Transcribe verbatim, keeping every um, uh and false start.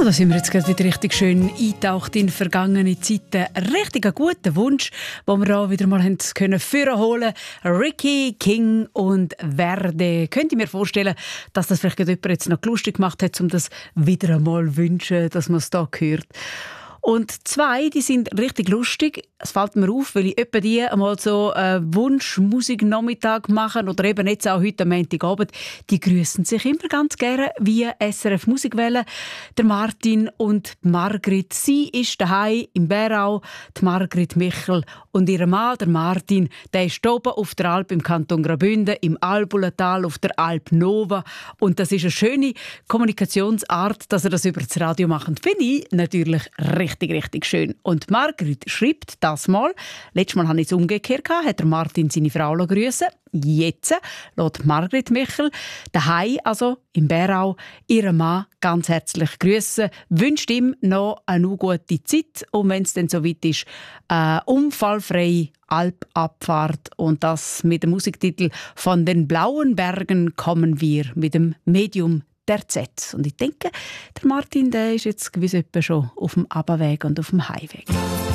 Oh, da sind wir jetzt gerade wieder richtig schön eingetaucht in vergangene Zeiten. Ein richtig guter Wunsch, den wir auch wieder mal haben können holen. Ricky, King und Verde. Könnt ihr mir vorstellen, dass das vielleicht jemand jetzt noch lustig gemacht hat, um das wieder einmal zu wünschen, dass man es da hört? Und zwei, die sind richtig lustig. Es fällt mir auf, weil ich etwa die einmal so einen Wunschmusik-Nachmittag machen oder eben jetzt auch heute am Montagabend. Die grüßen sich immer ganz gerne via S R F Musikwelle. Der Martin und die Margrit. Sie ist daheim im Bärau, die Margrit Michel. Und ihr Mann, der Martin, der ist oben auf der Alp im Kanton Graubünden, im Albulatal auf der Alp Nova. Und das ist eine schöne Kommunikationsart, dass er das über das Radio macht. Finde ich natürlich richtig. Richtig, richtig schön. Und Margrit schreibt das mal. Letztes Mal hatte ich es umgekehrt, hat der Martin seine Frau grüßen. Jetzt lässt Margrit Michel daheim, also im Bärau, ihren Mann ganz herzlich grüßen. Wünscht ihm noch eine gute Zeit und wenn es dann soweit ist, eine unfallfreie Alpabfahrt und das mit dem Musiktitel «Von den blauen Bergen kommen wir» mit dem Medium der Z. Und ich denke, der Martin der ist jetzt gewiss etwa schon auf dem Abweg und auf dem Heimweg.